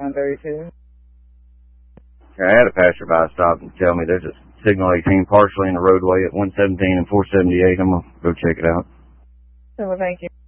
132. I had a passerby stop and tell me there's a signal 18 partially in the roadway at 117 and 478. I'm going to go check it out. Well, thank you.